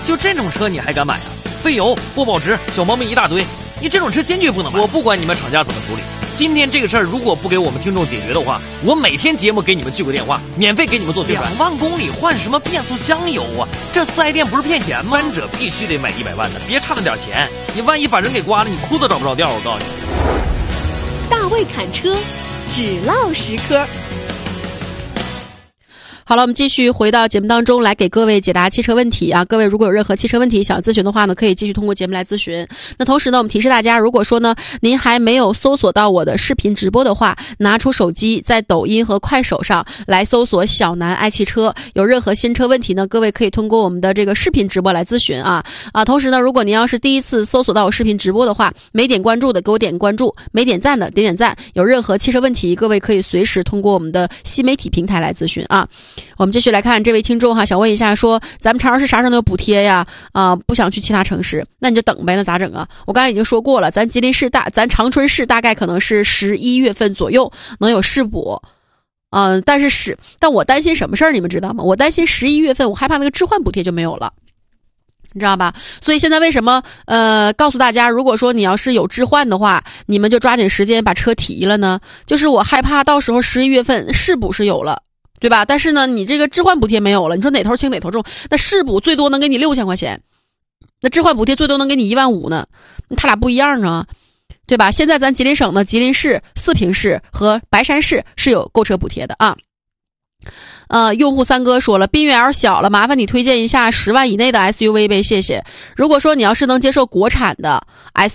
就这种车你还敢买啊？费油、不保值、小毛病一大堆，你这种车坚决不能买。我不管你们厂家怎么处理，今天这个事儿如果不给我们听众解决的话，我每天节目给你们记个电话，免费给你们做宣传。2万公里换什么变速箱油啊？这四 S 店不是骗钱吗？翻者必须得买100万的，别差那点钱，你万一把人给刮了，你裤子找不着调。我告诉你， 大卫侃车，只唠实科。 好了，我们继续回到节目当中来给各位解答汽车问题啊！各位如果有任何汽车问题想咨询的话呢，可以继续通过节目来咨询。那同时呢，我们提示大家，如果说呢您还没有搜索到我的视频直播的话，拿出手机在抖音和快手上来搜索小南爱汽车，有任何新车问题呢，各位可以通过我们的这个视频直播来咨询啊！同时呢，如果您要是第一次搜索到我视频直播的话，没点关注的给我点关注，没点赞的点点赞。有任何汽车问题，各位可以随时通过我们的新媒体平台来咨询啊！我们继续来看这位听众哈，想问一下说，咱们长沙市啥时候有补贴呀？不想去其他城市，那你就等呗，那咋整啊？我刚才已经说过了，咱咱长春市大概可能是11月份左右能有市补，但我担心什么事儿，你们知道吗？我担心11月份，我害怕那个置换补贴就没有了。你知道吧？所以现在为什么告诉大家，如果说你要是有置换的话，你们就抓紧时间把车提了呢？就是我害怕到时候11月份市补是有了，对吧？但是呢，你这个置换补贴没有了，你说哪头轻哪头重？那市补最多能给你6000块钱，那置换补贴最多能给你15000呢，它俩不一样啊，对吧？现在咱吉林省的吉林市、四平市和白山市是有购车补贴的啊。用户三哥说了，缤越 L 小了，麻烦你推荐一下10万以内的 SUV 呗，谢谢。如果说你要是能接受国产的